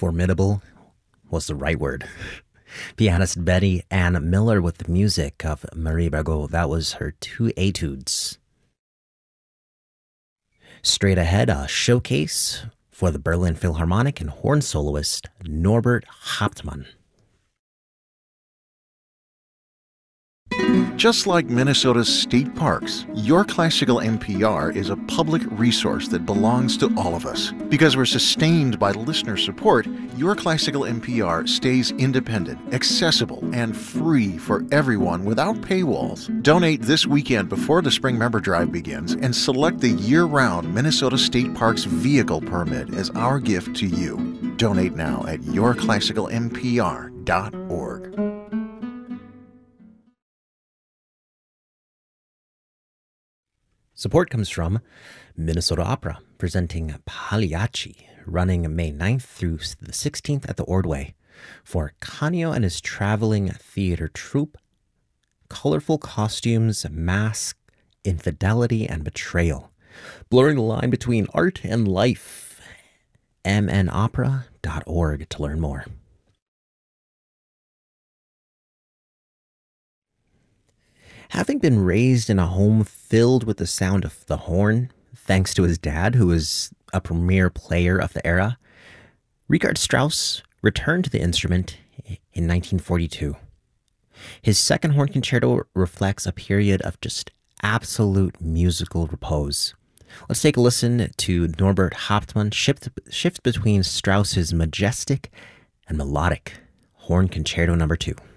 Formidable was the right word. Pianist Betty Ann Miller with the music of Marie Bergot. That was her two etudes. Straight ahead, a showcase for the Berlin Philharmonic and horn soloist Norbert Hauptmann. Just like Minnesota's state parks, Your Classical NPR is a public resource that belongs to all of us. Because we're sustained by listener support, Your Classical NPR stays independent, accessible, and free for everyone without paywalls. Donate this weekend before the Spring Member Drive begins and select the year-round Minnesota State Parks vehicle permit as our gift to you. Donate now at yourclassicalnpr.org. Support comes from Minnesota Opera, presenting Pagliacci, running May 9th through the 16th at the Ordway. For Canio and his traveling theater troupe, colorful costumes, masks, infidelity, and betrayal, blurring the line between art and life. mnopera.org to learn more. Having been raised in a home filled with the sound of the horn, thanks to his dad, who was a premier player of the era, Richard Strauss returned to the instrument in 1942. His second horn concerto reflects a period of just absolute musical repose. Let's take a listen to Norbert Hauptmann shift between Strauss's majestic and melodic Horn Concerto No. 2.